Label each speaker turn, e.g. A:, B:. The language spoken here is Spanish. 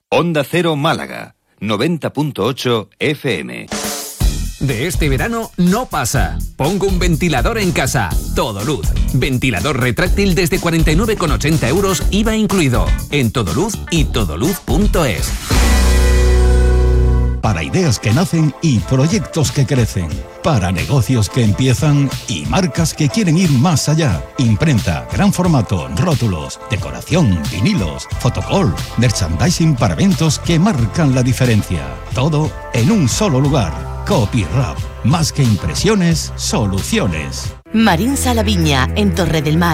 A: Onda Cero Málaga, 90.8 FM.
B: De este verano no pasa. Pongo un ventilador en casa. Todoluz. Ventilador retráctil desde 49,80 euros, IVA incluido. En Todoluz y todoluz.es.
C: Para ideas que nacen y proyectos que crecen. Para negocios que empiezan y marcas que quieren ir más allá. Imprenta, gran formato, rótulos, decoración, vinilos, fotocall, merchandising para eventos que marcan la diferencia. Todo en un solo lugar. Copyrap. Más que impresiones, soluciones.
D: Marín Salaviña, en Torre del Mar.